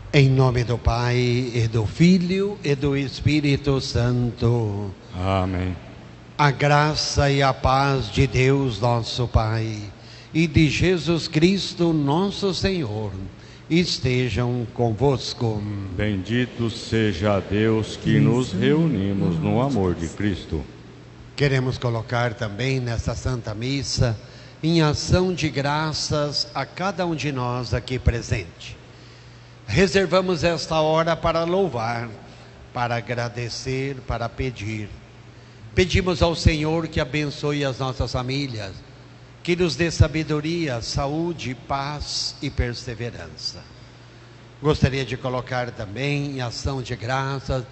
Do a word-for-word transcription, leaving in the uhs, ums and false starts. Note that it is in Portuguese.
Em nome do Pai, e do Filho, e do Espírito Santo. Amém. A graça e a paz de Deus, nosso Pai, e de Jesus Cristo, nosso Senhor, estejam convosco. Bendito seja Deus que nos reunimos no amor de Cristo. Queremos colocar também nesta Santa Missa, em ação de graças a cada um de nós aqui presente. Reservamos esta hora para louvar, para agradecer, para pedir. Pedimos ao Senhor que abençoe as nossas famílias, que nos dê sabedoria, saúde, paz e perseverança. Gostaria de colocar também em ação de graças